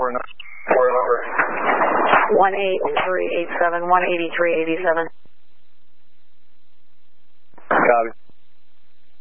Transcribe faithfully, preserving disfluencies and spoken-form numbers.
four nine four over. one eight three eight seven, one eighty-three eighty-seven. Copy.